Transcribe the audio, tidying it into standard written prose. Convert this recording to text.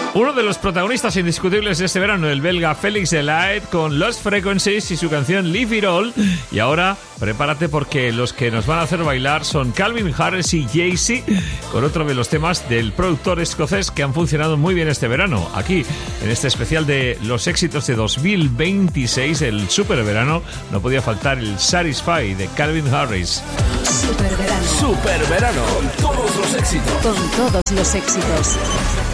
Uno de los protagonistas indiscutibles de este verano, el belga Felix Delight, con Lost Frequencies y su canción Leave It All. Y ahora, prepárate porque los que nos van a hacer bailar son Calvin Harris y Jay-Z, con otro de los temas del productor escocés que han funcionado muy bien este verano. Aquí, en este especial de los éxitos de 2026, el super verano, no podía faltar el Satisfy de Calvin Harris. Super verano. Super verano, con todos los éxitos. Con todos los éxitos.